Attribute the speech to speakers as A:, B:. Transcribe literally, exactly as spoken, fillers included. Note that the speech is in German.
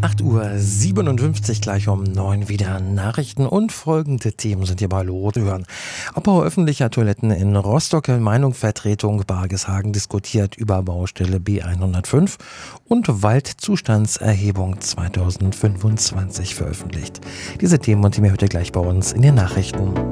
A: acht Uhr siebenundfünfzig, gleich um neun wieder Nachrichten und folgende Themen sind hier bei Lot hören. Abbau öffentlicher Toiletten in Rostock, Meinungsvertretung Bargeshagen diskutiert über Baustelle B hundertfünf und Waldzustandserhebung zweitausendfünfundzwanzig veröffentlicht. Diese Themen und die mehr hört ihr gleich bei uns in den Nachrichten.